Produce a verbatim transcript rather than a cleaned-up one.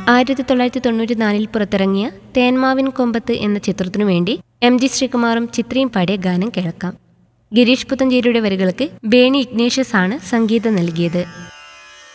ആയിരത്തി തൊള്ളായിരത്തി തൊണ്ണൂറ്റി നാലിൽ പുറത്തിറങ്ങിയ തേന്മാവിൻ കൊമ്പത്ത് എന്ന ചിത്രത്തിനു വേണ്ടി എം ജി ശ്രീകുമാറും ചിത്രയും പാടിയ ഗാനം കേൾക്കാം. ഗിരീഷ് പുത്തഞ്ചേരിയുടെ വരികൾക്ക് ബേണി ഇഗ്നേഷ്യസ് ആണ് സംഗീതം നൽകിയത്.